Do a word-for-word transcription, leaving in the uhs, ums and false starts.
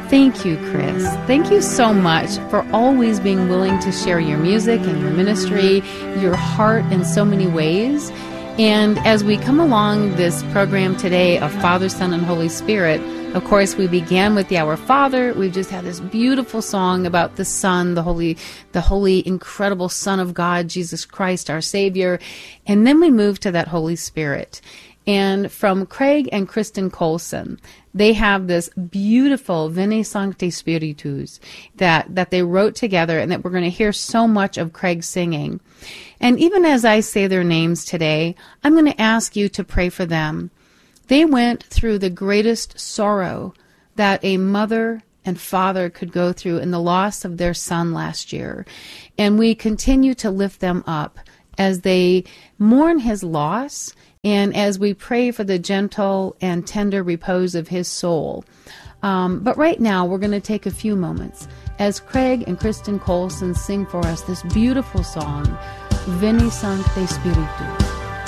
Thank you, Chris. Thank you so much for always being willing to share your music and your ministry, your heart in so many ways. And as we come along this program today of Father, Son, and Holy Spirit, of course, we began with the Our Father. We've just had this beautiful song about the Son, the Holy, the Holy, incredible Son of God, Jesus Christ, our Savior. And then we moved to that Holy Spirit. And from Craig and Kristen Colson, they have this beautiful Veni Sancte Spiritus that, that they wrote together and that we're going to hear so much of Craig singing. And even as I say their names today, I'm going to ask you to pray for them. They went through the greatest sorrow that a mother and father could go through in the loss of their son last year. And we continue to lift them up as they mourn his loss and as we pray for the gentle and tender repose of his soul. Um, but right now, we're going to take a few moments as Craig and Kristen Colson sing for us this beautiful song, Veni Sancte Spiritus.